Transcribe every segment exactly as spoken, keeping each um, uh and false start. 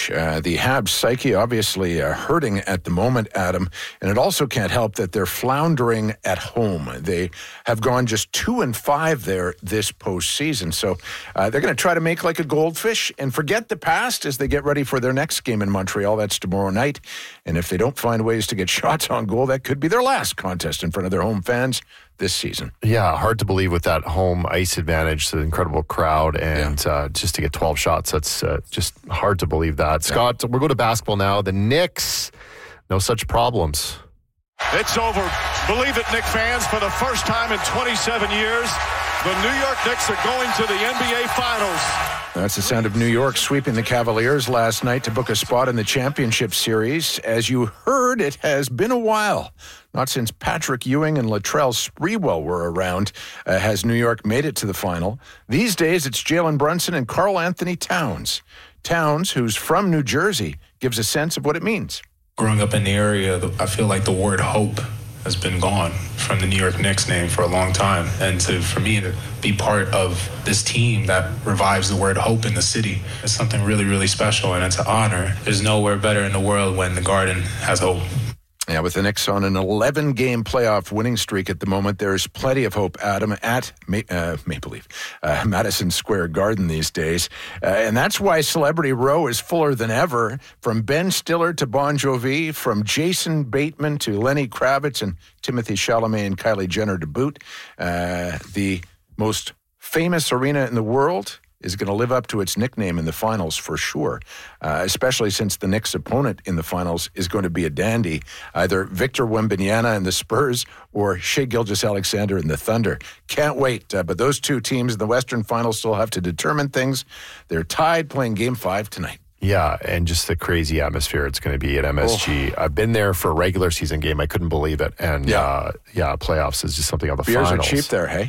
much. Uh, the Habs psyche obviously uh, hurting at the moment, Adam, and it also can't help that they're floundering at home. They have gone just two and five there this postseason, so uh, they're going to try to make like a goldfish and forget the past as they get ready for their next game in Montreal. That's tomorrow night, and if they don't find ways to get shots on goal, that could be their last contest in front of their home fans this season. Yeah, hard to believe with that home ice advantage, the incredible crowd, and yeah. uh, just to get twelve shots, that's uh, just hard to believe that. Scott, yeah. we'll go to basketball now. The Knicks, no such problems. It's over. Believe it, Knicks fans, for the first time in twenty-seven years, the New York Knicks are going to the N B A Finals. That's the sound of New York sweeping the Cavaliers last night to book a spot in the championship series. As you heard, it has been a while. Not since Patrick Ewing and Latrell Sprewell were around uh, has New York made it to the final. These days, it's Jalen Brunson and Karl Anthony Towns. Towns, who's from New Jersey, gives a sense of what it means. Growing up in the area, I feel like the word hope has been gone from the New York Knicks name for a long time. And to, for me to be part of this team that revives the word hope in the city is something really, really special, and it's an honor. There's nowhere better in the world when the Garden has hope. Yeah, with the Knicks on an eleven-game playoff winning streak at the moment, there's plenty of hope, Adam, at Ma- uh, Maple Leaf, uh, Madison Square Garden these days. Uh, and that's why Celebrity Row is fuller than ever, from Ben Stiller to Bon Jovi, from Jason Bateman to Lenny Kravitz and Timothy Chalamet and Kylie Jenner to boot. Uh, the most famous arena in the world is going to live up to its nickname in the finals for sure, uh, especially since the Knicks' opponent in the finals is going to be a dandy, either Victor Wembanyama and the Spurs or Shai Gilgeous-Alexander and the Thunder. Can't wait, uh, but those two teams in the Western Finals still have to determine things. They're tied playing Game five tonight. Yeah, and just the crazy atmosphere it's going to be at M S G. Oh. I've been there for a regular season game. I couldn't believe it. And yeah, uh, yeah playoffs is just something on the Beers finals. Beers are cheap there, hey?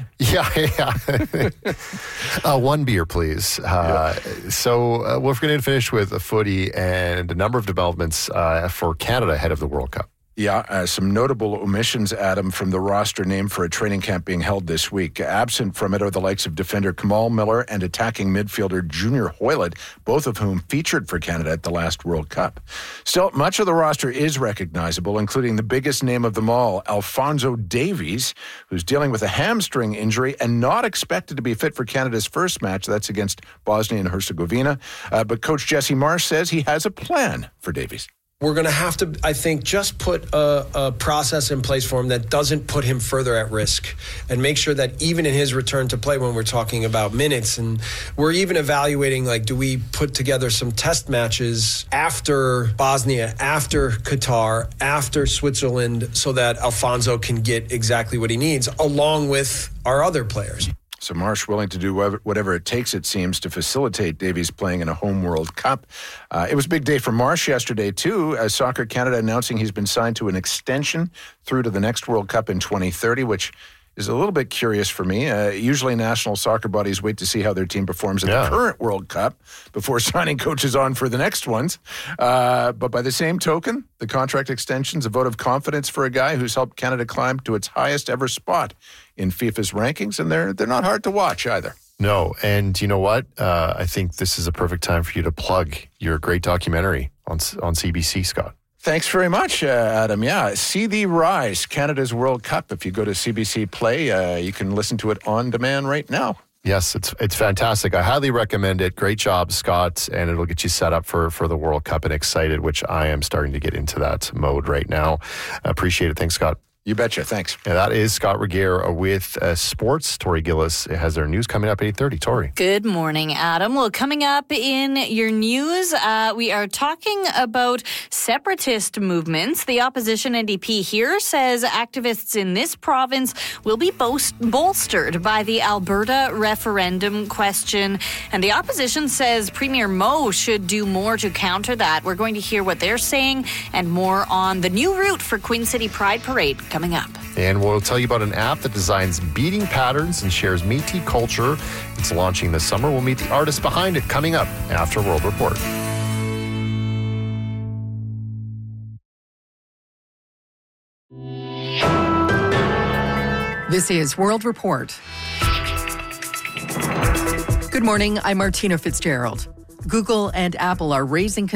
Yeah, yeah. uh, one beer, please. Uh, yeah. So uh, we're going to finish with a footy and a number of developments uh, for Canada ahead of the World Cup. Yeah, uh, some notable omissions, Adam, from the roster named for a training camp being held this week. Absent from it are the likes of defender Kamal Miller and attacking midfielder Junior Hoylett, both of whom featured for Canada at the last World Cup. Still, much of the roster is recognizable, including the biggest name of them all, Alphonso Davies, who's dealing with a hamstring injury and not expected to be fit for Canada's first match. That's against Bosnia and Herzegovina. Uh, but Coach Jesse Marsh says he has a plan for Davies. We're going to have to, I think, just put a, a process in place for him that doesn't put him further at risk, and make sure that even in his return to play, when we're talking about minutes, and we're even evaluating, like, do we put together some test matches after Bosnia, after Qatar, after Switzerland, so that Alphonso can get exactly what he needs, along with our other players. So Marsh willing to do whatever it takes, it seems, to facilitate Davies playing in a home World Cup. Uh, it was a big day for Marsh yesterday, too, as Soccer Canada announcing he's been signed to an extension through to the next World Cup in twenty thirty, which is a little bit curious for me. Uh, usually national soccer bodies wait to see how their team performs in yeah. the current World Cup before signing coaches on for the next ones. Uh, but by the same token, the contract extension's a vote of confidence for a guy who's helped Canada climb to its highest ever spot in FIFA's rankings, and they're they're not hard to watch either. No, and you know what? Uh, I think this is a perfect time for you to plug your great documentary on on C B C, Scott. Thanks very much, uh, Adam. Yeah, See Thee Rise, Canada's World Cup. If you go to C B C Play, uh, you can listen to it on demand right now. Yes, it's it's fantastic. I highly recommend it. Great job, Scott, and it'll get you set up for, for the World Cup and excited, which I am starting to get into that mode right now. I appreciate it. Thanks, Scott. You betcha. Thanks. And that is Scott Regier with uh, sports. Tori Gillis has their news coming up at eight thirty. Tori. Good morning, Adam. Well, coming up in your news, uh, we are talking about separatist movements. The opposition N D P here says activists in this province will be boast- bolstered by the Alberta referendum question. And the opposition says Premier Moe should do more to counter that. We're going to hear what they're saying and more on the new route for Queen City Pride Parade coming up. And we'll tell you about an app that designs beating patterns and shares Métis culture. It's launching this summer. We'll meet the artist behind it coming up after World Report. This is World Report. Good morning, I'm Martina Fitzgerald. Google and Apple are raising